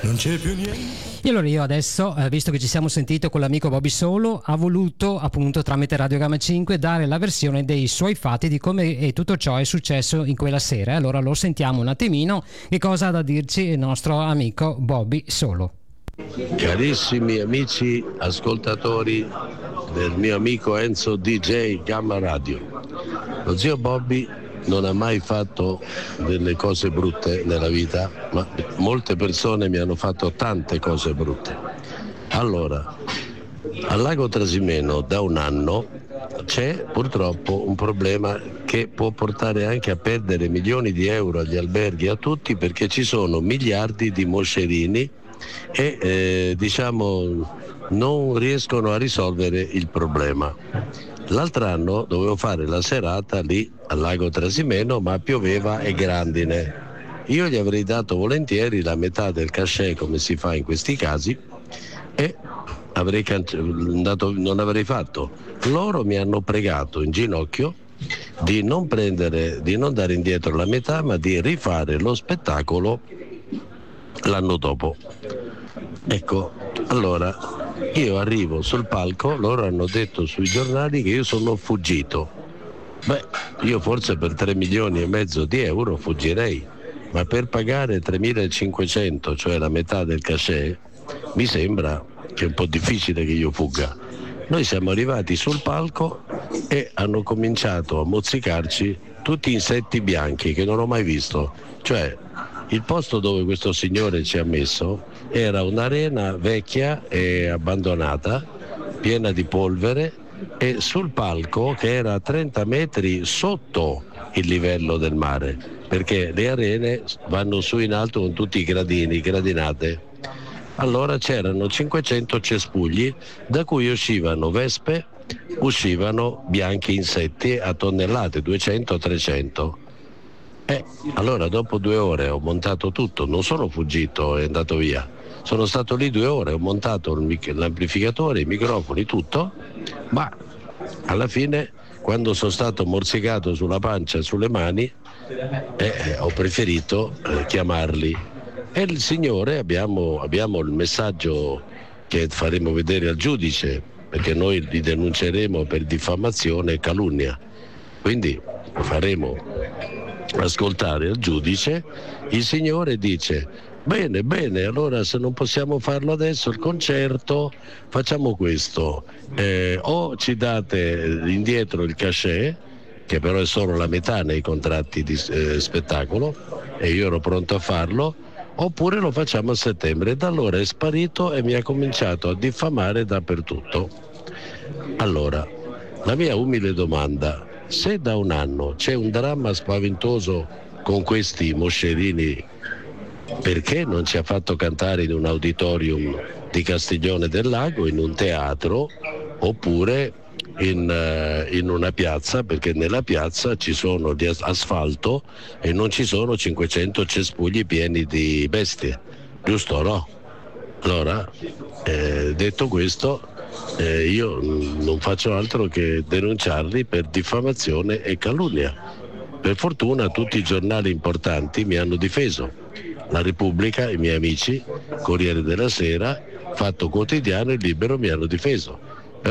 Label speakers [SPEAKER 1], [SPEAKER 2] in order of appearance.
[SPEAKER 1] Non c'è più niente.
[SPEAKER 2] E allora io adesso, visto che ci siamo sentito con l'amico Bobby Solo, ha voluto appunto tramite Radio Gamma 5 dare la versione dei suoi fatti di come tutto ciò è successo in quella sera. Allora lo sentiamo un attimino che cosa ha da dirci il nostro amico Bobby Solo.
[SPEAKER 3] Carissimi amici ascoltatori del mio amico Enzo DJ Gamma Radio, lo zio Bobby non ha mai fatto delle cose brutte nella vita, ma molte persone mi hanno fatto tante cose brutte. Allora, al lago Trasimeno da un anno c'è purtroppo un problema che può portare anche a perdere milioni di euro agli alberghi, a tutti, perché ci sono miliardi di moscerini e non riescono a risolvere il problema. L'altro anno dovevo fare la serata lì al lago Trasimeno, ma pioveva e grandine. Io gli avrei dato volentieri la metà del cachet, come si fa in questi casi, e non avrei fatto. Loro mi hanno pregato in ginocchio di non dare indietro la metà, ma di rifare lo spettacolo l'anno dopo. Ecco, allora io arrivo sul palco, loro hanno detto sui giornali che io sono fuggito. Io forse per 3 milioni e mezzo di euro fuggirei, ma per pagare 3.500, cioè la metà del cachet, mi sembra che è un po' difficile che io fugga. Noi siamo arrivati sul palco e hanno cominciato a mozzicarci tutti insetti bianchi che non ho mai visto. Cioè, il posto dove questo signore ci ha messo era un'arena vecchia e abbandonata, piena di polvere, e sul palco, che era a 30 metri sotto il livello del mare, perché le arene vanno su in alto con tutti i gradinate. Allora c'erano 500 cespugli da cui uscivano vespe, uscivano bianchi insetti a tonnellate, 200-300. Allora dopo 2 ore ho montato tutto, non sono fuggito e andato via, sono stato lì 2 ore, ho montato l'amplificatore, i microfoni, tutto, ma alla fine, quando sono stato morsicato sulla pancia e sulle mani, ho preferito chiamarli. E il signore, abbiamo il messaggio che faremo vedere al giudice, perché noi li denunceremo per diffamazione e calunnia, quindi faremo ascoltare al giudice. Il signore dice: bene, allora se non possiamo farlo adesso il concerto, facciamo questo, o ci date indietro il cachet, che però è solo la metà nei contratti di spettacolo, e io ero pronto a farlo, oppure lo facciamo a settembre. E da allora è sparito e mi ha cominciato a diffamare dappertutto. Allora, la mia umile domanda: se da un anno c'è un dramma spaventoso con questi moscerini, perché non ci ha fatto cantare in un auditorium di Castiglione del Lago, in un teatro, oppure in una piazza, perché nella piazza ci sono di asfalto e non ci sono 500 cespugli pieni di bestie, giusto o no? Allora, detto questo, io non faccio altro che denunciarli per diffamazione e calunnia. Per fortuna tutti i giornali importanti mi hanno difeso. La Repubblica, i miei amici, Corriere della Sera, Fatto Quotidiano e Libero mi hanno difeso.